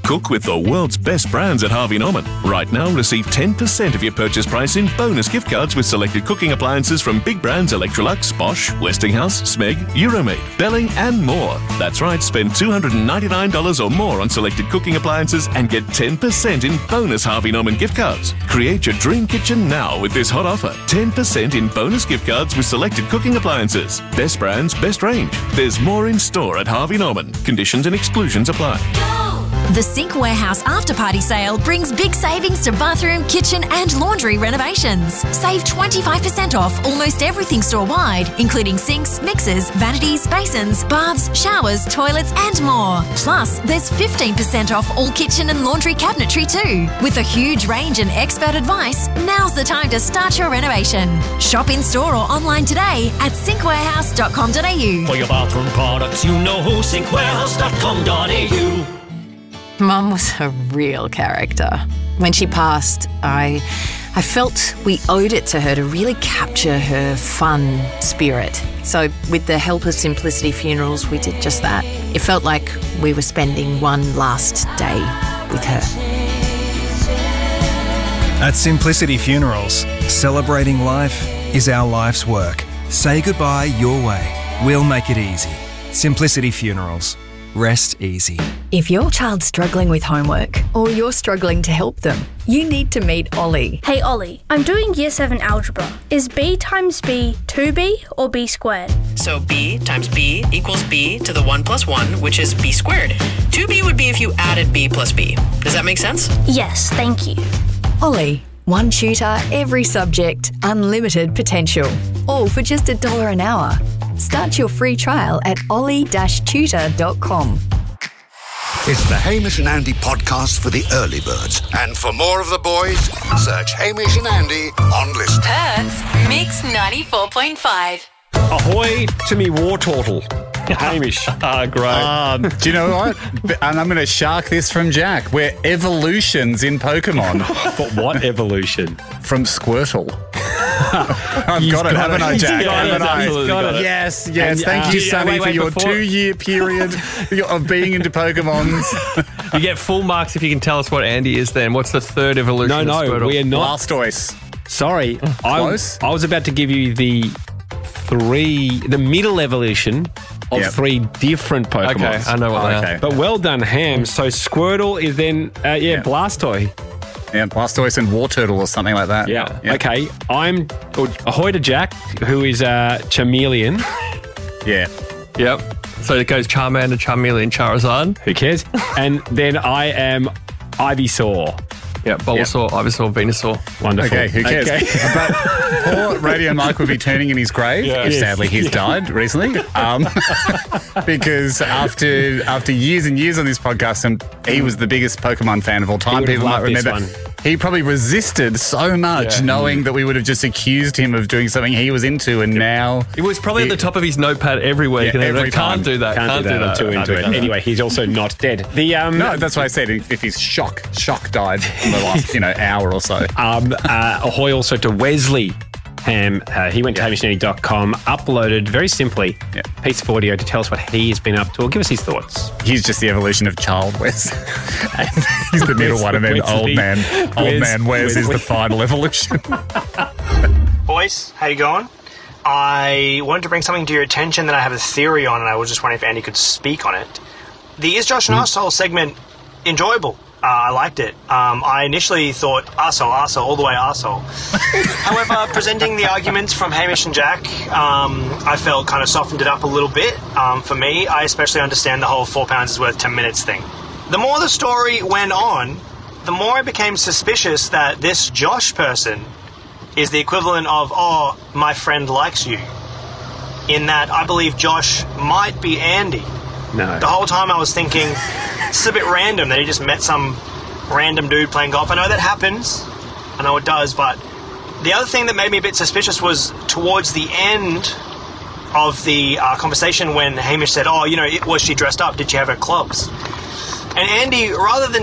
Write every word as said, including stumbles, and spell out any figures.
Cook with the world's best brands at Harvey Norman. Right now, receive ten percent of your purchase price in bonus gift cards with selected cooking appliances from big brands Electrolux, Bosch, Westinghouse, Smeg, Euromade, Belling and more. That's right, spend two hundred ninety-nine dollars or more on selected cooking appliances and get ten percent in bonus Harvey Norman gift cards. Create your dream kitchen now with this hot offer. ten percent in bonus gift cards with selected cooking appliances. Best brands, best range. There's more in store at Harvey Norman. Conditions and exclusions apply. The Sink Warehouse After Party Sale brings big savings to bathroom, kitchen and laundry renovations. Save twenty-five percent off almost everything store-wide, including sinks, mixers, vanities, basins, baths, showers, toilets and more. Plus, there's fifteen percent off all kitchen and laundry cabinetry too. With a huge range and expert advice, now's the time to start your renovation. Shop in-store or online today at sink warehouse dot com dot a u. For your bathroom products, you know who, sink warehouse dot com dot a u. Mum was a real character. When she passed, I I felt we owed it to her to really capture her fun spirit. So with the help of Simplicity Funerals, we did just that. It felt like we were spending one last day with her. At Simplicity Funerals, celebrating life is our life's work. Say goodbye your way. We'll make it easy. Simplicity Funerals. Rest easy. If your child's struggling with homework or you're struggling to help them, you need to meet Ollie. Hey Ollie, I'm doing Year seven algebra. Is b times b two b or b squared? So b times b equals b to the one plus one, which is b squared. two b would be if you added b plus b. Does that make sense? Yes, thank you. Ollie, one tutor, every subject, unlimited potential. All for just a dollar an hour. Start your free trial at ollie dash tutor dot com. It's the Hamish and Andy podcast for the early birds. And for more of the boys, search Hamish and Andy on Listen. Perth Mix ninety-four point five. Ahoy to me war turtle. Hamish. Ah, great. Um, do you know what? And I'm going to shark this from Jack. We're evolutions in Pokemon. But what evolution? From Squirtle. I've He's got it, got haven't it. I, He's Jack? got it. Haven't I? Absolutely got it. Yes, yes. And, Thank uh, you, yeah, Sonny, wait, wait, for your before- two-year period of being into Pokemons. You get full marks if you can tell us what Andy is then. What's the third evolution No, of no, Squirtle? we are not. Blastoise. Sorry. I, Close. I was about to give you the three, the middle evolution of Yep. three different Pokemon. Okay, I know what Oh, they okay. are. But well done, Ham. So Squirtle is then, uh, yeah, Yeah. Blastoise. Yeah, Blastoise and Wartortle or something like that. Yeah. Yeah. Okay. I'm oh, ahoy to Jack, who is uh, Charmeleon. Yeah. Yep. So it goes Charmander, Charmeleon, Charizard. Who cares? And then I am Ivysaur. Yep. Bulbasaur, Ivysaur, Venusaur. Wonderful. Okay, who cares? Okay. But poor Radio Mike would be turning in his grave Yeah. if Yes. sadly he's died recently. Um, because after after years and years on this podcast, and he was the biggest Pokemon fan of all time. would have People might loved this remember. one. He probably resisted so much Yeah. knowing that we would have just accused him of doing something he was into, and now It was probably at the top of his notepad every week. Yeah, and every I can't time. do that. Can't, do that. I'm too into it. Anyway, he's also not dead. The um, no, that's why I said if if he's shock shock died in the last you know hour or so. Um, uh, ahoy also to Wesley Ham. Uh, he went to hamish and andy dot com, uploaded very simply Yeah. a piece of audio to tell us what he has been up to, or give us his thoughts. He's just the evolution of child Wes. And he's the middle one, and then Wesley. old man, old Wes- man Wes is Wesley. the final evolution. Boys, how you going? I wanted to bring something to your attention that I have a theory on, and I was just wondering if Andy could speak on it. The Is Josh an Arsehole segment enjoyable? Uh, I liked it. Um, I initially thought arsehole, arsehole, all the way arsehole. However, presenting the arguments from Hamish and Jack, um, I felt kind of softened it up a little bit. Um, for me, I especially understand the whole four pounds is worth ten minutes thing. The more the story went on, the more I became suspicious that this Josh person is the equivalent of, oh, my friend likes you. In that I believe Josh might be Andy. No. The whole time I was thinking, it's a bit random that he just met some random dude playing golf. I know that happens. I know it does, but the other thing that made me a bit suspicious was towards the end of the uh, conversation when Hamish said, oh, you know, was she dressed up? Did she have her clubs? And Andy, rather than